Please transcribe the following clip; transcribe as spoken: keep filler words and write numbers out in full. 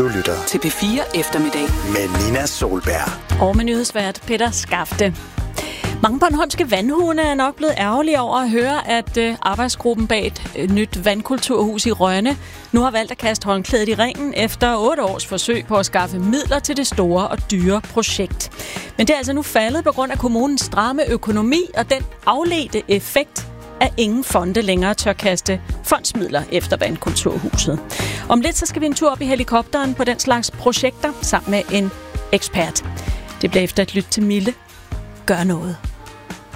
Du lytter til P fire Eftermiddag med Nina Solberg og med nyhedsvært Peter Skafte. Mange bornholmske vandhunde er nok blevet ærgerlige over at høre, at arbejdsgruppen bag et nyt vandkulturhus i Rønne nu har valgt at kaste håndklædet i ringen efter otte års forsøg på at skaffe midler til det store og dyre projekt. Men det er altså nu faldet på grund af kommunens stramme økonomi og den afledte effekt, at ingen fonde længere tør kaste fondsmidler efter vandkulturhuset. Om lidt så skal vi en tur op i helikopteren på den slags projekter sammen med en ekspert. Det bliver efter et lyt til Mille. Gør noget.